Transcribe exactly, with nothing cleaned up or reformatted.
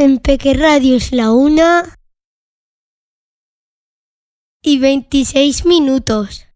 En Peque Radio es la una y veintiséis minutos.